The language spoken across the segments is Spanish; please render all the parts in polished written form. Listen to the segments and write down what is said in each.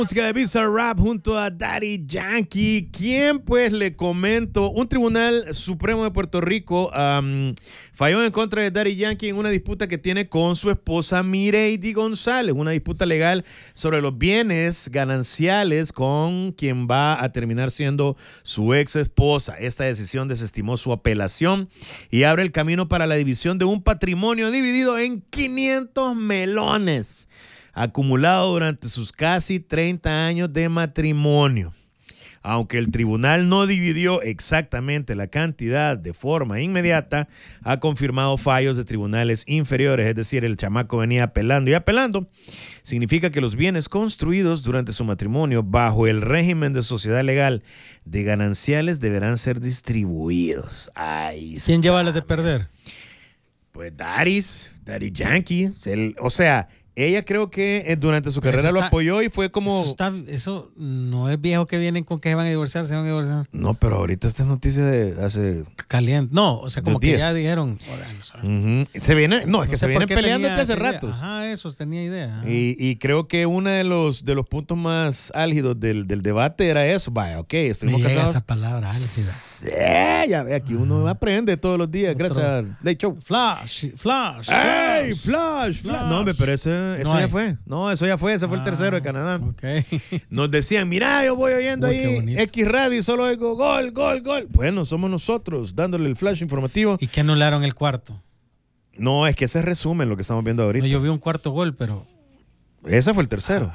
Música de Bizarrap junto a Daddy Yankee, quien pues le comento, un tribunal supremo de Puerto Rico falló en contra de Daddy Yankee en una disputa que tiene con su esposa Mireidi González, una disputa legal sobre los bienes gananciales con quien va a terminar siendo su ex esposa. Esta decisión desestimó su apelación y abre el camino para la división de un patrimonio dividido en 500 melones acumulado durante sus casi 30 años de matrimonio. Aunque el tribunal no dividió exactamente la cantidad de forma inmediata, ha confirmado fallos de tribunales inferiores, es decir, el chamaco venía apelando y apelando. Significa que los bienes construidos durante su matrimonio bajo el régimen de sociedad legal de gananciales deberán ser distribuidos. Ahí está. ¿Quién lleva las de perder? Pues Daddy Yankee, o sea, ella creo que durante su carrera lo apoyó y fue como... Eso no es viejo que vienen con que se van a divorciar, No, pero ahorita esta noticia de hace... Caliente. No, o sea, como que ya dijeron... Se viene, no, es que se vienen peleando desde hace ratos. Ajá, eso, tenía idea. Y creo que uno de los puntos más álgidos del debate era eso. Vaya, ok, estuvimos casados. Esa palabra álgida. Sí, ya ve, aquí uno aprende todos los días, gracias a Late Show. Flash. ¡Ey! Flash. No, hombre, pero eso ya fue. No, eso ya fue. Ese fue el tercero de Canadá. Okay. Nos decían, mira, yo voy oyendo ahí X Radio y solo oigo gol. Bueno, somos nosotros dándole el flash informativo. ¿Y que anularon el cuarto? No, es que ese resumen lo que estamos viendo ahorita. No, yo vi un cuarto gol, pero... Ese fue el tercero.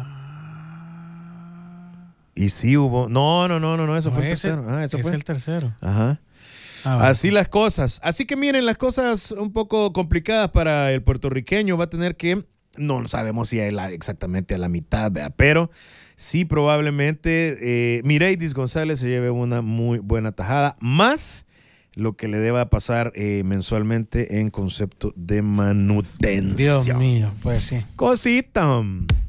Y sí hubo... No, ese fue el tercero. Ese fue el tercero. Ajá. Así las cosas. Así que miren, las cosas un poco complicadas para el puertorriqueño. Va a tener que, no sabemos si exactamente a la mitad, ¿verdad? Pero sí probablemente Mireidi González se lleve una muy buena tajada, más lo que le deba pasar mensualmente en concepto de manutención. Dios mío, pues sí. Cosita.